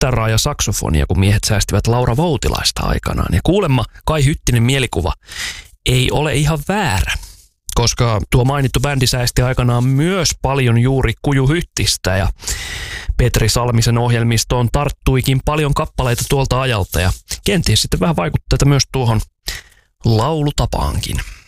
kitaraa ja saksofonia, kun miehet säästivät Laura Voutilaista aikanaan. Ja kuulemma Kai Hyttinen mielikuva ei ole ihan väärä, koska tuo mainittu bändi säästi aikanaan myös paljon juuri Kuju Hyttistä ja Petri Salmisen ohjelmistoon tarttuikin paljon kappaleita tuolta ajalta ja kenties sitten vähän vaikutteita myös tuohon laulutapaankin.